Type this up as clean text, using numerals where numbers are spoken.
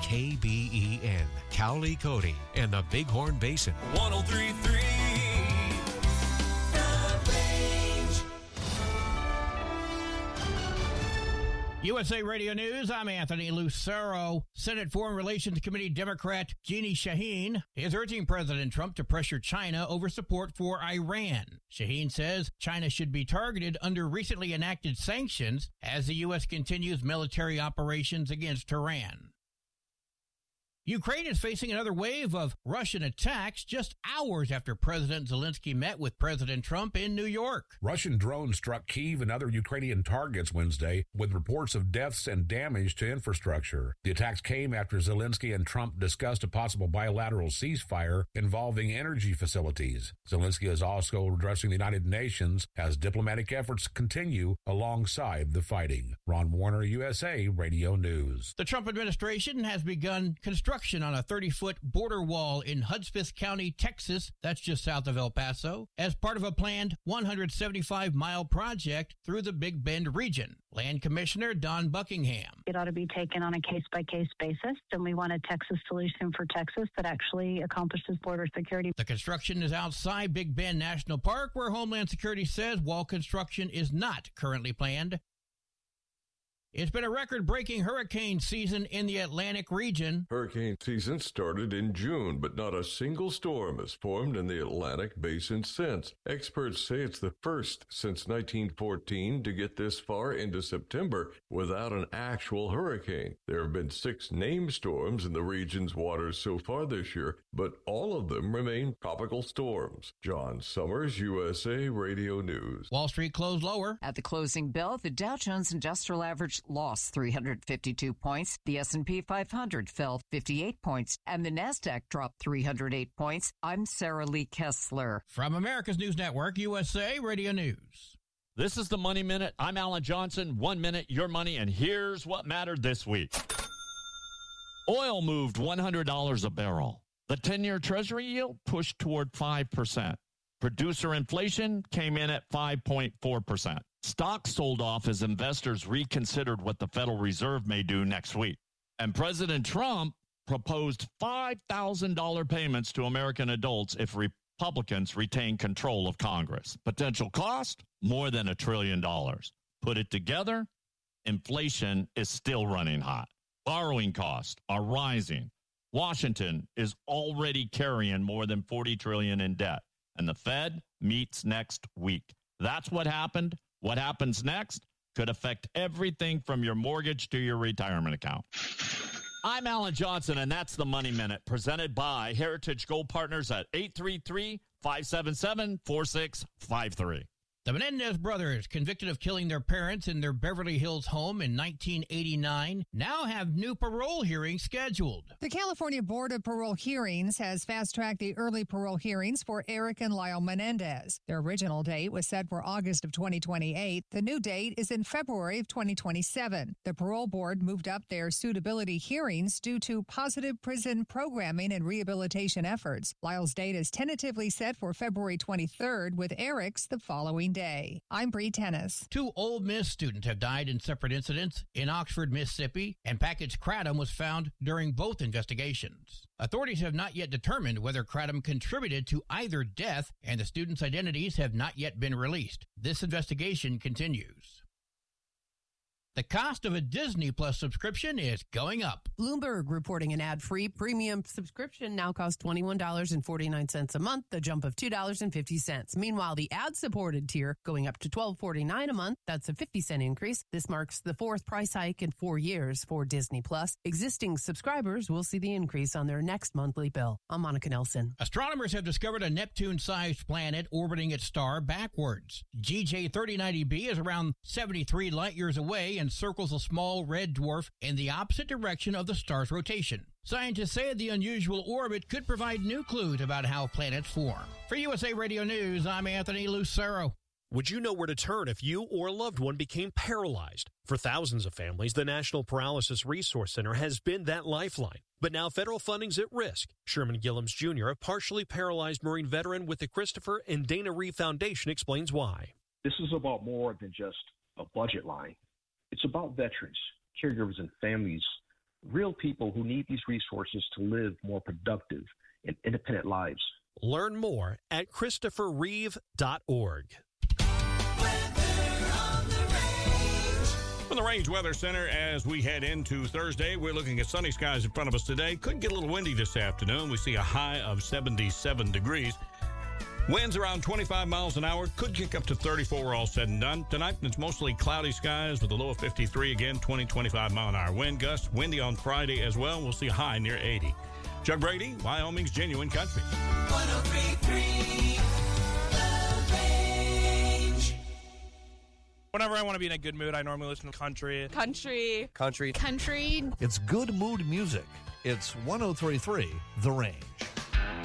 KBEN, Cowley, Cody, and the Bighorn Basin. 103.3 The Range. USA Radio News, I'm Anthony Lucero. Senate Foreign Relations Committee Democrat Jeannie Shaheen is urging President Trump to pressure China over support for Iran. Shaheen says China should be targeted under recently enacted sanctions as the U.S. continues military operations against Iran. Ukraine is facing another wave of Russian attacks just hours after President Zelensky met with President Trump in New York. Russian drones struck Kyiv and other Ukrainian targets Wednesday, with reports of deaths and damage to infrastructure. The attacks came after Zelensky and Trump discussed a possible bilateral ceasefire involving energy facilities. Zelensky is also addressing the United Nations as diplomatic efforts continue alongside the fighting. Ron Warner, USA Radio News. The Trump administration has begun construction on a 30-foot border wall in Hudspeth County, Texas, that's just south of El Paso, as part of a planned 175-mile project through the Big Bend region. Land Commissioner Don Buckingham. It ought to be taken on a case-by-case basis, and we want a Texas solution for Texas that actually accomplishes border security. The construction is outside Big Bend National Park, where Homeland Security says wall construction is not currently planned. It's been a record-breaking hurricane season in the Atlantic region. Hurricane season started in June, but not a single storm has formed in the Atlantic basin since. Experts say it's the first since 1914 to get this far into September without an actual hurricane. There have been 6 named storms in the region's waters so far this year, but all of them remain tropical storms. John Summers, USA Radio News. Wall Street closed lower. At the closing bell, the Dow Jones Industrial Average lost 352 points. The S&P 500 fell 58 points, and the Nasdaq dropped 308 points. I'm Sarah Lee Kessler. From America's News Network, USA Radio News. This is the Money Minute. I'm Alan Johnson. 1 minute, your money, and here's what mattered this week. Oil moved $100 a barrel. The 10-year Treasury yield pushed toward 5%. Producer inflation came in at 5.4%. Stocks sold off as investors reconsidered what the Federal Reserve may do next week. And President Trump proposed $5,000 payments to American adults if Republicans retain control of Congress. Potential cost? More than $1 trillion. Put it together, inflation is still running hot. Borrowing costs are rising. Washington is already carrying more than $40 trillion in debt. And the Fed meets next week. That's what happened. What happens next could affect everything from your mortgage to your retirement account. I'm Alan Johnson, and that's the Money Minute, presented by Heritage Gold Partners at 833-577-4653. The Menendez brothers, convicted of killing their parents in their Beverly Hills home in 1989, now have new parole hearings scheduled. The California Board of Parole Hearings has fast-tracked the early parole hearings for Eric and Lyle Menendez. Their original date was set for August of 2028. The new date is in February of 2027. The parole board moved up their suitability hearings due to positive prison programming and rehabilitation efforts. Lyle's date is tentatively set for February 23rd, with Eric's the following day. I'm Bree Tennis. 2 Ole Miss students have died in separate incidents in Oxford, Mississippi, and packaged kratom was found during both investigations. Authorities have not yet determined whether kratom contributed to either death, and the students' identities have not yet been released. This investigation continues. The cost of a Disney Plus subscription is going up. Bloomberg reporting an ad-free premium subscription now costs $21.49 a month, a jump of $2.50. Meanwhile, the ad-supported tier going up to $12.49 a month. That's a 50-cent increase. This marks the 4th price hike in 4 years for Disney Plus. Existing subscribers will see the increase on their next monthly bill. I'm Monica Nelson. Astronomers have discovered a Neptune-sized planet orbiting its star backwards. GJ 3090b is around 73 light-years away and circles a small red dwarf in the opposite direction of the star's rotation. Scientists say the unusual orbit could provide new clues about how planets form. For USA Radio News, I'm Anthony Lucero. Would you know where to turn if you or a loved one became paralyzed? For thousands of families, the National Paralysis Resource Center has been that lifeline. But now federal funding's at risk. Sherman Gillums Jr., a partially paralyzed Marine veteran with the Christopher and Dana Reeve Foundation, explains why. This is about more than just a budget line. It's about veterans, caregivers, and families real people who need these resources to live more productive and independent lives. Learn more at ChristopherReeve.org. From the Range Weather Center, as we head into Thursday, we're looking at sunny skies in front of us today. Could get a little windy this afternoon. We see a high of 77 degrees. Winds around 25 miles an hour. Could kick up to 34 all said and done. Tonight, it's mostly cloudy skies with a low of 53. Again, 20, 25 mile an hour wind gusts. Windy on Friday as well. We'll see a high near 80. Chuck Brady, Wyoming's Genuine Country. 103.3 The Range. Whenever I want to be in a good mood, I normally listen to country. Country. Country. Country. It's good mood music. It's 103.3 The Range.